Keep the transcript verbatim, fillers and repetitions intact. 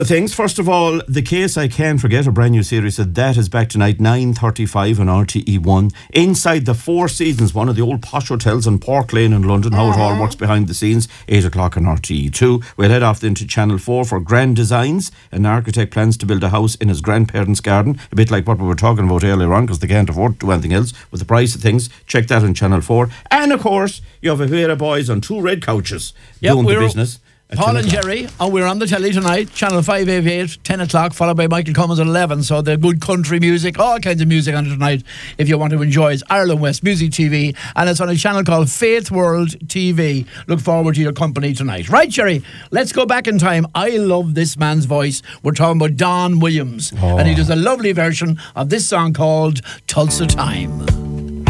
Things. First of all, The Case I Can't Forget, a brand new series, so that is back tonight, nine thirty-five on R T E one. Inside the Four Seasons, one of the old posh hotels in Park Lane in London, how it all works behind the scenes, eight o'clock on R T E two. We'll head off then to Channel four for Grand Designs. An architect plans to build a house in his grandparents' garden, a bit like what we were talking about earlier on, because they can't afford to do anything else with the price of things. Check that on Channel four. And of course, you have a pair of boys on two red couches yep, doing the business. Paul and Jerry, and we're on the telly tonight, Channel five eighty-eight, ten o'clock, followed by Michael Cummins at eleven. So the good country music, all kinds of music on it tonight, if you want to enjoy it. Ireland West Music T V, and it's on a channel called Faith World T V. Look forward to your company tonight. Right, Jerry, let's go back in time. I love this man's voice. We're talking about Don Williams, oh. and he does a lovely version of this song called Tulsa Time.